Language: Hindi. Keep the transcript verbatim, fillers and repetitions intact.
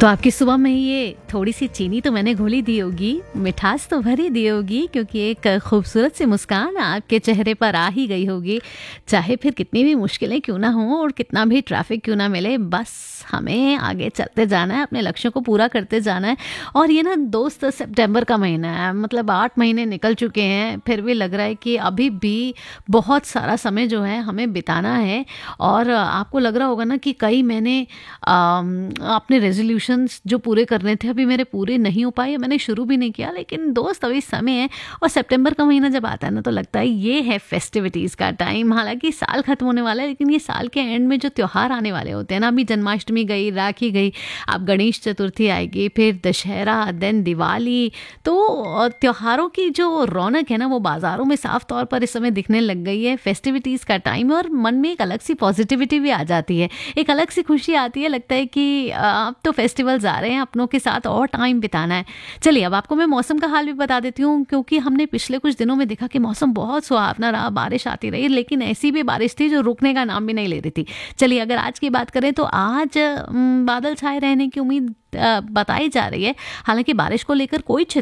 तो आपकी सुबह में ये थोड़ी-सी चीनी तो मैंने घोली दी होगी, मिठास तो भरी दी होगी क्योंकि एक खूबसूरत सी मुस्कान आपके चेहरे पर आ ही गई होगी। चाहे फिर कितनी भी मुश्किलें क्यों ना हों और कितना भी ट्रैफ़िक क्यों ना मिले, बस हमें आगे चलते जाना है, अपने लक्ष्यों को पूरा करते जाना है। और ये ना दोस्त सितंबर का महीना है, मतलब आठ महीने निकल चुके हैं, फिर भी लग रहा है कि अभी भी बहुत सारा समय जो है हमें बिताना है। और आपको लग रहा होगा ना कि कई मैंने अम, अपने रेज़ोल्यूशंस जो पूरे करने थे अभी मेरे पूरे नहीं हो पाए या मैंने शुरू भी नहीं किया, लेकिन दोस्त अभी समय है। और सितंबर का महीना जब आता है ना तो लगता है ये है फेस्टिविटीज़ का टाइम। हालांकि साल खत्म होने वाला है, लेकिन ये साल के एंड में जो त्यौहार आने वाले होते हैं ना, अभी जन्माष्टमी गई, राखी गई, अब गणेश चतुर्थी आएगी, फिर दशहरा, देन दिवाली। तो त्योहारों की जो रौनक है ना वो बाज़ारों में साफ तौर पर इस समय दिखने लग गई है। फेस्टिविटीज़ का टाइम है और मन में एक अलग सी पॉजिटिविटी भी आ जाती है, एक अलग सी खुशी आती है। लगता है कि अब तो फेस्टिवल्स आ रहे हैं, अपनों के साथ और टाइम बिताना है। चलिए अब आपको मैं मौसम का हाल भी बता देती हूँ, क्योंकि हमने पिछले कुछ दिनों में देखा कि मौसम बहुत सुहावना रहा, बारिश आती रही, लेकिन ऐसी भी बारिश थी जो रुकने का नाम भी नहीं ले रही थी। चलिए अगर आज की बात करें तो आज अम, बादल छाए रहने की उम्मीद अ, बताई जा रही है। हालांकि बारिश को लेकर कोई